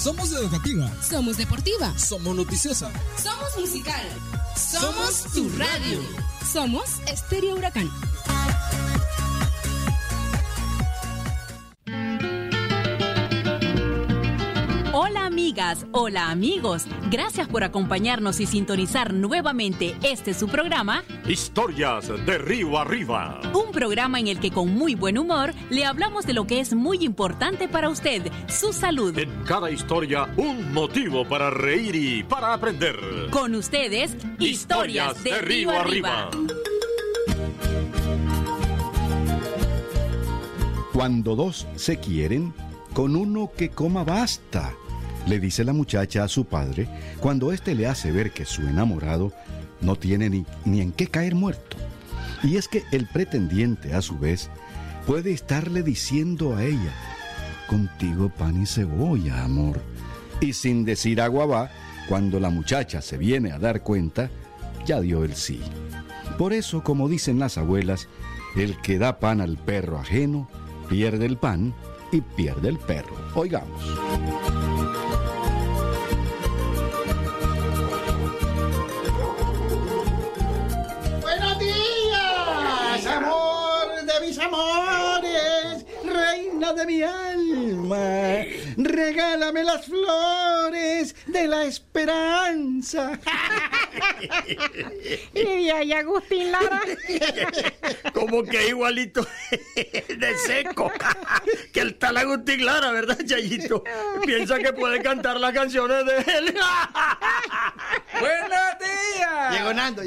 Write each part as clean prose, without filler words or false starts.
Somos educativa. Somos deportiva. Somos noticiosa. Somos musical. Somos tu radio. Somos Estéreo Huracán. Hola amigas, hola amigos. Gracias por acompañarnos y sintonizar nuevamente su programa Historias de Río Arriba. Un programa en el que con muy buen humor le hablamos de lo que es muy importante para usted, su salud. En cada historia un motivo para reír y para aprender. Con ustedes, Historias de Río Arriba. Cuando dos se quieren, con uno que coma basta, le dice la muchacha a su padre cuando éste le hace ver que su enamorado no tiene ni en qué caer muerto. Y es que el pretendiente, a su vez, puede estarle diciendo a ella: contigo pan y cebolla, amor. Y sin decir agua va, cuando la muchacha se viene a dar cuenta, ya dio el sí. Por eso, como dicen las abuelas, el que da pan al perro ajeno, pierde el pan y pierde el perro. Oigamos. ¡Buenos días, amor de mis amores! ¡Reina de mi alma! ¡Regálame las flores de la esperanza! Y ahí Agustín Lara. Como que igualito de seco que el tal Agustín Lara, ¿verdad, Chayito? Piensa que puede cantar las canciones de él. ¡Buenos días! Llegó Nando.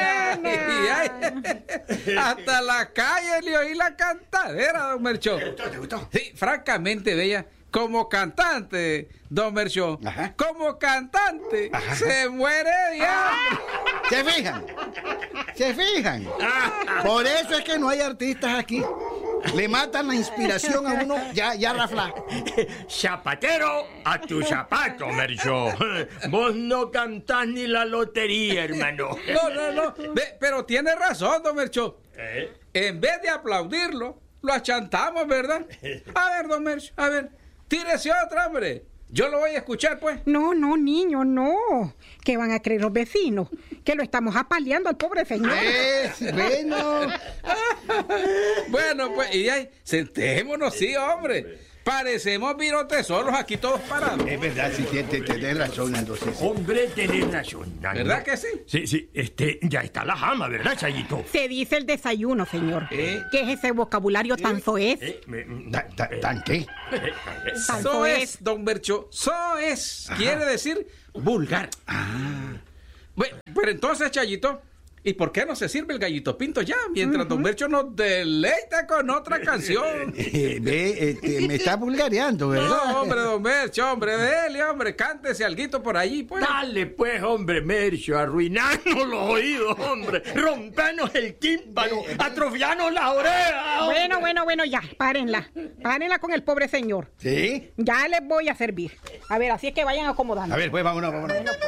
Hasta la calle le oí la cantadera, don Merchó. ¿Te gustó? Sí, francamente, bella. Como cantante, don Merchó. Ajá. Como cantante, Ajá. se muere de hambre. ¿Se fijan? ¿Se fijan? Por eso es que no hay artistas aquí. Le matan la inspiración a uno, ya rafla. Zapatero a tu zapato, Mercho. Vos no cantás ni la lotería, hermano. No. Pero tiene razón, don Merchó. En vez de aplaudirlo, lo achantamos, ¿verdad? A ver, don Mercho, a ver, tírese otra, hombre. Yo lo voy a escuchar, pues. No, niño, no. ¿Qué van a creer los vecinos? Que lo estamos apaleando al pobre señor. Bueno. Bueno, pues, y ahí, sentémonos, sí, hombre. Parecemos virotes solos aquí todos parados. Es verdad, sí, tenés razón, Nando. Sí. Hombre, tenés razón, Nando. ¿Verdad que sí? Sí, ya está la jama, ¿verdad, Chayito? Se dice el desayuno, señor. ¿Eh? ¿Qué es ese vocabulario tan soez? ¿Tan qué? Tan So soez. es, don Bercho. So es. Quiere decir vulgar. Bueno, pero entonces, Chayito, ¿y por qué no se sirve el gallito pinto ya? Mientras don Bercho nos deleita con otra canción. Me está vulgareando, ¿verdad? No, hombre, don Bercho, hombre, dele, hombre, cántese alguito por allí, pues. Dale, pues, hombre, Mercho, arruinarnos los oídos, hombre. Rompernos el tímpano, atrofiarnos las orejas. Bueno, ya, párenla con el pobre señor. ¿Sí? Ya les voy a servir. A ver, así es que vayan acomodando. A ver, pues, vámonos. Bueno, pues.